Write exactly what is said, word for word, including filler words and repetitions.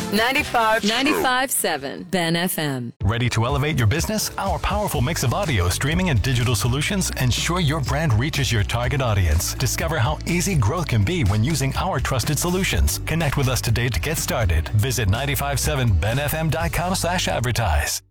ninety-five ninety-five point seven Ben F M. Ready to elevate your business? Our powerful mix of audio, streaming, and digital solutions ensure your brand reaches your target audience. Discover how easy growth can be when using our trusted solutions. Connect with us today to get started. Visit nine five seven ben f m dot com slash advertise.